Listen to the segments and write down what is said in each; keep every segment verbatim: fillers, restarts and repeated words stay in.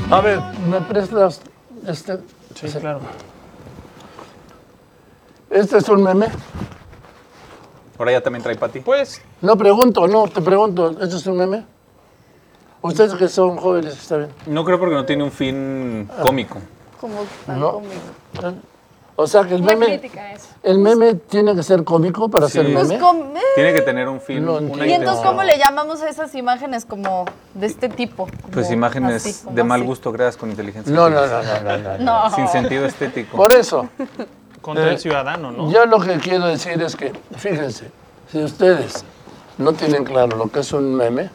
A ver, ¿me prestas este? Sí, sí, claro. ¿Este es un meme? Ahora ya también trae para ti. Pues, No pregunto, no, te pregunto, ¿este es un meme? Ustedes que son jóvenes, está bien. No creo porque no tiene un fin cómico. Como tan No. cómico. O sea que el Una meme, crítica es. el meme tiene que ser cómico para Sí. ser Pues meme. Com- eh. Tiene que tener un fin, No una entiendo. Y entonces, intención. ¿cómo le llamamos a esas imágenes como de este tipo? Pues Como imágenes así, como de mal así. gusto creadas con inteligencia No, no, artificial. no, no, no, no. No. Sin sentido estético. Por eso, contra Eh, el ciudadano, ¿no? yo lo que quiero decir es que, fíjense, si ustedes no tienen claro lo que es un meme,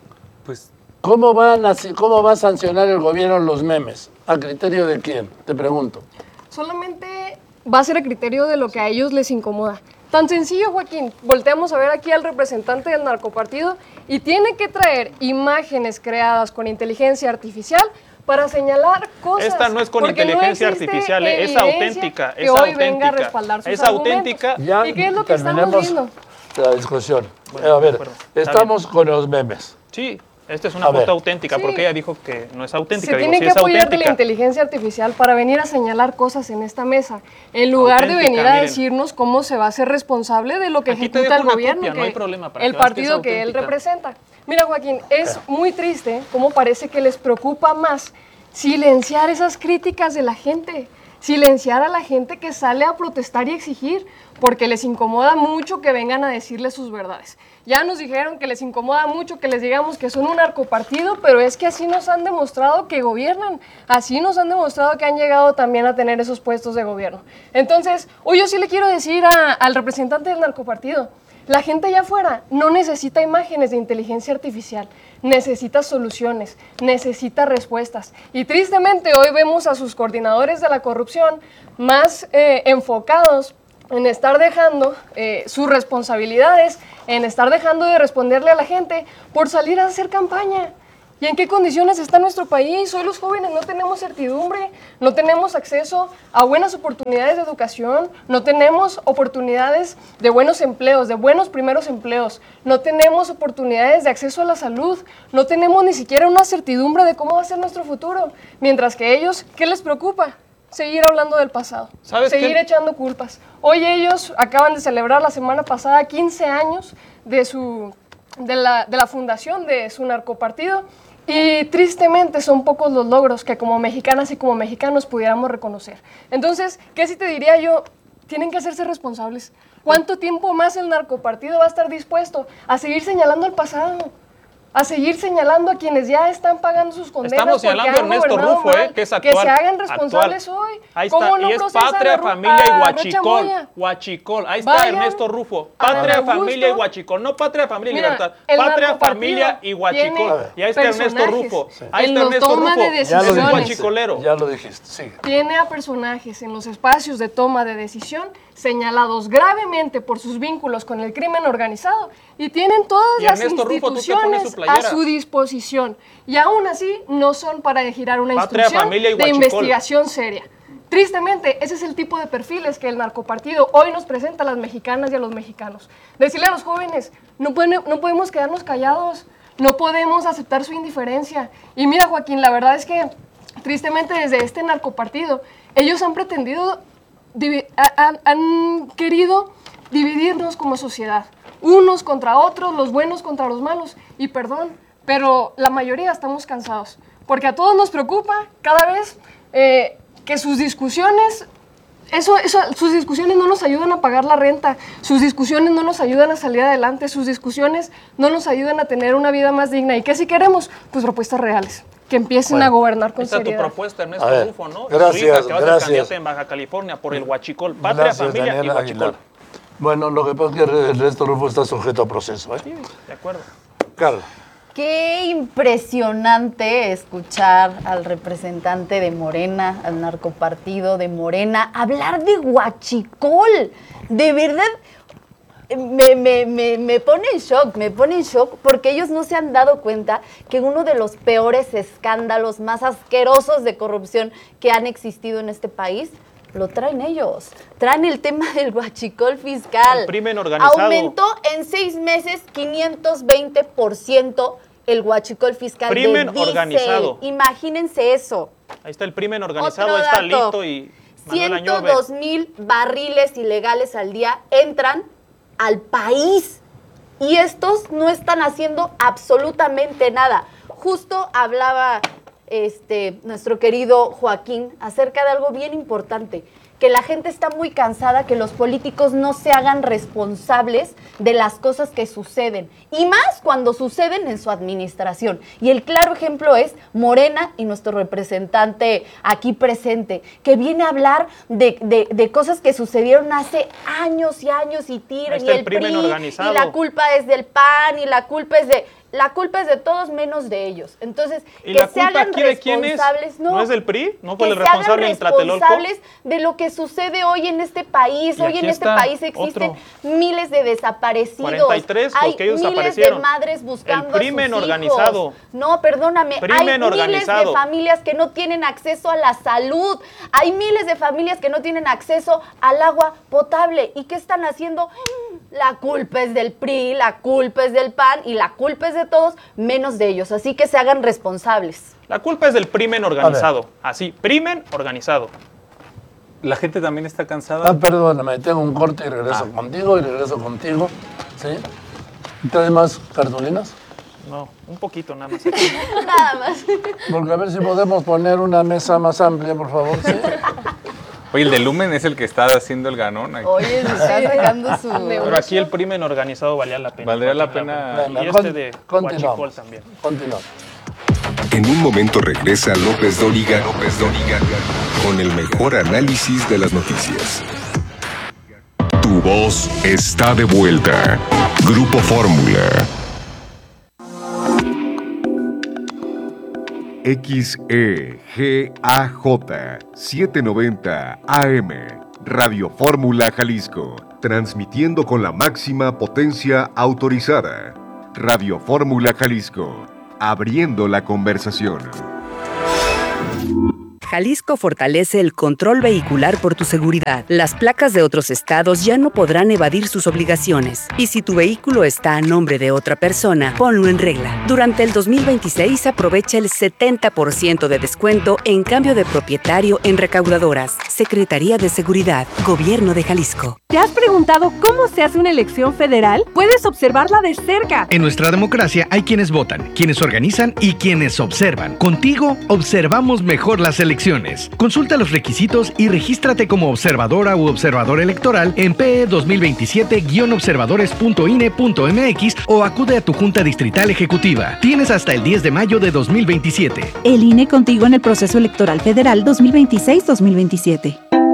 Pues ¿cómo, van a, ¿cómo va a sancionar el gobierno los memes? ¿A criterio de quién? Te pregunto. Solamente va a ser a criterio de lo que a ellos les incomoda. Tan sencillo, Joaquín. Volteamos a ver aquí al representante del narcopartido y tiene que traer imágenes creadas con inteligencia artificial para señalar cosas. Esta no es con porque no inteligencia existe artificial, eh, es evidencia auténtica, que es hoy auténtica. venga a respaldar sus Es argumentos. auténtica. Ya ¿Y qué es lo que estamos terminemos viendo? la discusión. Bueno, a ver, de acuerdo. Está estamos con los memes. Sí, esta es una A foto ver. auténtica, Sí. porque ella dijo que no es auténtica. Se Digo, tiene sí que es apoyar de la auténtica. inteligencia artificial para venir a señalar cosas en esta mesa, en lugar de Auténtica, venir a miren. decirnos cómo se va a ser responsable de lo que Aquí te ejecuta dejo el una gobierno, copia, no que- hay problema, para el que veas que es partido que él auténtica. representa. Mira, Joaquín, es muy triste cómo parece que les preocupa más silenciar esas críticas de la gente, silenciar a la gente que sale a protestar y exigir, porque les incomoda mucho que vengan a decirles sus verdades. Ya nos dijeron que les incomoda mucho que les digamos que son un narcopartido, pero es que así nos han demostrado que gobiernan, así nos han demostrado que han llegado también a tener esos puestos de gobierno. Entonces, hoy yo sí le quiero decir a- al representante del narcopartido, la gente allá afuera no necesita imágenes de inteligencia artificial, necesita soluciones, necesita respuestas. Y tristemente hoy vemos a sus coordinadores de la corrupción más eh, enfocados en estar dejando eh, sus responsabilidades, en estar dejando de responderle a la gente por salir a hacer campaña. ¿Y en qué condiciones está nuestro país? Hoy los jóvenes no tenemos certidumbre, no tenemos acceso a buenas oportunidades de educación, no tenemos oportunidades de buenos empleos, de buenos primeros empleos, no tenemos oportunidades de acceso a la salud, no tenemos ni siquiera una certidumbre de cómo va a ser nuestro futuro. Mientras que ellos, ¿qué les preocupa? Seguir hablando del pasado, ¿Sabes seguir qué? echando culpas. Hoy ellos acaban de celebrar la semana pasada quince años de, su, de, la, de la fundación de su narcopartido. Y tristemente son pocos los logros que como mexicanas y como mexicanos pudiéramos reconocer. Entonces, ¿qué sí te diría yo? Tienen que hacerse responsables. ¿Cuánto tiempo más el narcopartido va a estar dispuesto a seguir señalando el pasado? A seguir señalando a quienes ya están pagando sus condenas. Estamos porque señalando a han Ernesto gobernado Rufo, eh, mal, que es actual. Que se hagan responsables actual. hoy. Ahí está, ¿Cómo no y es procesan Patria, a Ru- Familia y a Rocha Huachicol. Moya? Huachicol, ahí está Vayan Ernesto Rufo. a Patria, Augusto. Familia y Huachicol. No Patria, Familia y Mira, Libertad. el Patria, narcopartido Familia y Huachicol. tiene Y ahí está Ernesto personajes Rufo. Sí. Ahí en está los Ernesto toma Rufo. de Ya lo Es decisiones. un dijiste. huachicolero. Ya lo dijiste, sigue. Tiene a personajes en los espacios de toma de decisión señalados gravemente por sus vínculos con el crimen organizado y tienen todas Y las Ernesto Rufo, tú te pones su instituciones a playera. su disposición y aún así no son para girar una Patria, instrucción familia y de huachicol. investigación seria. Tristemente, ese es el tipo de perfiles que el narcopartido hoy nos presenta a las mexicanas y a los mexicanos. Decirle a los jóvenes, no, pueden- no podemos quedarnos callados, no podemos aceptar su indiferencia. Y mira, Joaquín, la verdad es que tristemente desde este narcopartido, ellos han pretendido, divi- ha- han, han querido dividirnos como sociedad, unos contra otros, los buenos contra los malos. Y perdón, pero la mayoría estamos cansados, porque a todos nos preocupa cada vez eh, que sus discusiones, eso, eso, sus discusiones no nos ayudan a pagar la renta, sus discusiones no nos ayudan a salir adelante, sus discusiones no nos ayudan a tener una vida más digna. ¿Y qué si queremos? Pues propuestas reales, que empiecen Bueno, a gobernar con Esta es tu seriedad. propuesta, Ernesto A ver, Rufo, ¿no? gracias, Su hija, que va a ser gracias. candidata en Baja California por el Huachicol. Patria, Gracias, Familia y Daniela Huachicol. Aguilar. Bueno, lo que pasa es que el resto Rufo está sujeto a proceso, ¿eh? Sí, de acuerdo. Carla. Qué impresionante escuchar al representante de Morena, al narcopartido de Morena, hablar de Huachicol. De verdad, me, me, me, me pone en shock, me pone en shock porque ellos no se han dado cuenta que uno de los peores escándalos más asquerosos de corrupción que han existido en este país lo traen ellos. Traen el tema del huachicol fiscal. El crimen organizado. Aumentó en seis meses quinientos veinte por ciento el huachicol fiscal Crimen de diésel. organizado. Imagínense eso. Ahí está el crimen organizado, Otro ahí está dato. Lito y Manuel ciento Añorbe. dos mil barriles ilegales al día entran al país y estos no están haciendo absolutamente nada. Justo hablaba este, nuestro querido Joaquín acerca de algo bien importante, que la gente está muy cansada que los políticos no se hagan responsables de las cosas que suceden, y más cuando suceden en su administración. Y el claro ejemplo es Morena y nuestro representante aquí presente, que viene a hablar de, de, de cosas que sucedieron hace años y años y tiran, Ahí está y el el crimen P R I, organizado. y la culpa es del P A N, y la culpa es de... La culpa es de todos menos de ellos. Entonces, ¿Y que la se culpa hagan aquí de quién es? responsables. ¿No es del P R I? ¿No fue que el se hagan responsable en Tlatelolco? responsables de lo que sucede hoy en este país. Y Hoy aquí en este está país existen otro. miles de desaparecidos. cuarenta y tres, los Hay que ellos miles de desaparecieron. madres buscando El crimen a sus organizado. hijos. No, perdóname. Crimen Hay miles organizado. de familias que no tienen acceso a la salud. Hay miles de familias que no tienen acceso al agua potable. ¿Y qué están haciendo? La culpa es del P R I, la culpa es del P A N y la culpa es de todos, menos de ellos. Así que se hagan responsables. La culpa es del crimen organizado. Así, crimen organizado. La gente también está Ah, cansada. perdóname, tengo un corte y regreso Ah. contigo y regreso contigo. ¿Sí? ¿Traes más cartulinas? No, un poquito nada más. Aquí. Nada más. Porque a ver si podemos poner una mesa más amplia, por favor. ¿Sí? Oye, el de Lumen es el que está haciendo el ganón. aquí. Oye, se está sacando su... Pero aquí el crimen organizado valía la pena. Valdría la pena. Y Venga, este con- de continuamos. Huachicol también. Continuamos. En un momento regresa López Dóriga, López Dóriga con el mejor análisis de las noticias. Tu voz está de vuelta. Grupo Fórmula. X E G A J setecientos noventa A M Radio Fórmula Jalisco, transmitiendo con la máxima potencia autorizada. Radio Fórmula Jalisco, abriendo la conversación. Jalisco fortalece el control vehicular por tu seguridad. Las placas de otros estados ya no podrán evadir sus obligaciones. Y si tu vehículo está a nombre de otra persona, ponlo en regla. Durante el dos mil veintiséis aprovecha el setenta por ciento de descuento en cambio de propietario en recaudadoras. Secretaría de Seguridad, Gobierno de Jalisco. ¿Te has preguntado cómo se hace una elección federal? Puedes observarla de cerca. En nuestra democracia hay quienes votan, quienes organizan y quienes observan. Contigo observamos mejor las elecciones. Consulta los requisitos y regístrate como observadora u observador electoral en P E dos mil veintisiete guion observadores punto I N E punto M X o acude a tu Junta Distrital Ejecutiva. Tienes hasta el diez de mayo de dos mil veintisiete. El I N E contigo en el proceso electoral federal dos mil veintiséis dos mil veintisiete.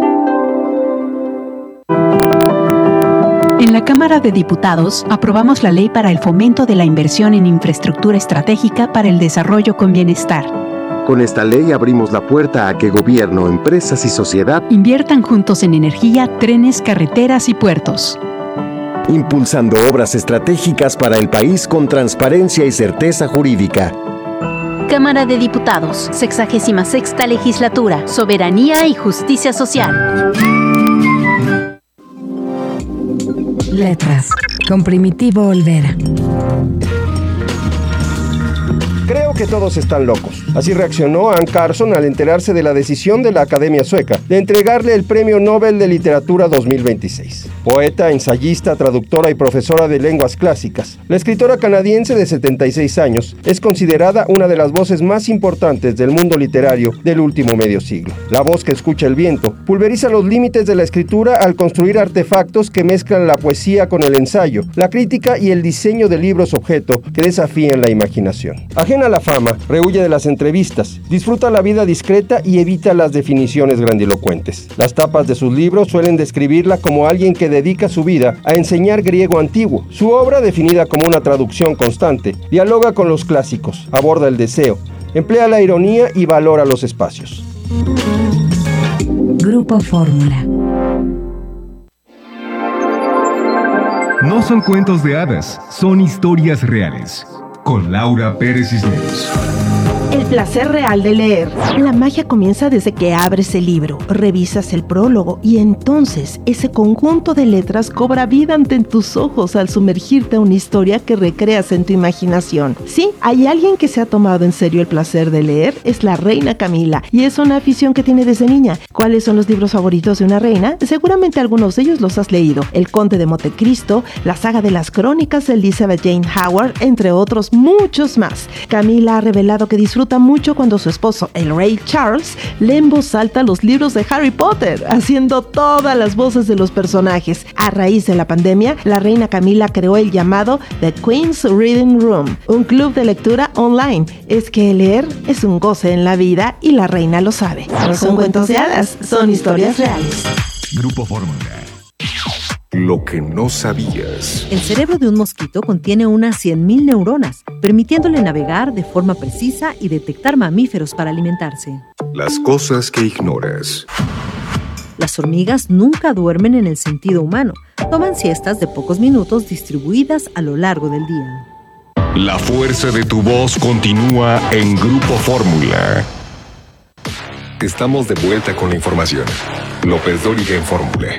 En la Cámara de Diputados aprobamos la Ley para el Fomento de la Inversión en Infraestructura Estratégica para el Desarrollo con Bienestar. Con esta ley abrimos la puerta a que gobierno, empresas y sociedad inviertan juntos en energía, trenes, carreteras y puertos. impulsando obras estratégicas para el país con transparencia y certeza jurídica. Cámara de Diputados, sexagésima sexta Legislatura, Soberanía y Justicia Social. Letras, con Primitivo Olvera. Creo que todos están locos. Así reaccionó Anne Carson al enterarse de la decisión de la Academia Sueca de entregarle el Premio Nobel de Literatura dos mil veintiséis. Poeta, ensayista, traductora y profesora de lenguas clásicas, la escritora canadiense de setenta y seis años es considerada una de las voces más importantes del mundo literario del último medio siglo. La voz que escucha el viento pulveriza los límites de la escritura al construir artefactos que mezclan la poesía con el ensayo, la crítica y el diseño de libros objeto que desafían la imaginación. Ajena a la fama, rehuye de las entrevistas, disfruta la vida discreta y evita las definiciones grandilocuentes. Las tapas de sus libros suelen describirla como alguien que dedica su vida a enseñar griego antiguo. Su obra, definida como una traducción constante, dialoga con los clásicos, aborda el deseo, emplea la ironía y valora los espacios. Grupo Fórmula. No son cuentos de hadas, son historias reales. Con Laura Pérez Cisneros. El El placer real de leer. La magia comienza desde que abres el libro, revisas el prólogo y entonces ese conjunto de letras cobra vida ante tus ojos al sumergirte a una historia que recreas en tu imaginación. Sí, hay alguien que se ha tomado en serio el placer de leer, es la reina Camila, y es una afición que tiene desde niña. ¿Cuáles son los libros favoritos de una reina? Seguramente algunos de ellos los has leído. El Conde de Montecristo, la saga de las crónicas de Elizabeth Jane Howard, entre otros muchos más. Camila ha revelado que disfruta mucho cuando su esposo, el rey Charles, lee en voz alta los libros de Harry Potter, haciendo todas las voces de los personajes. A raíz de la pandemia, la reina Camila creó el llamado The Queen's Reading Room, un club de lectura online. Es que leer es un goce en la vida y la reina lo sabe. No son cuentos de hadas, son historias reales. Grupo Fórmula. Lo que no sabías. El cerebro de un mosquito contiene unas cien mil neuronas, permitiéndole navegar de forma precisa y detectar mamíferos para alimentarse. Las cosas que ignoras. Las hormigas nunca duermen en el sentido humano. Toman siestas de pocos minutos distribuidas a lo largo del día. La fuerza de tu voz continúa en Grupo Fórmula. Estamos de vuelta con la información. López Dóriga en Fórmula.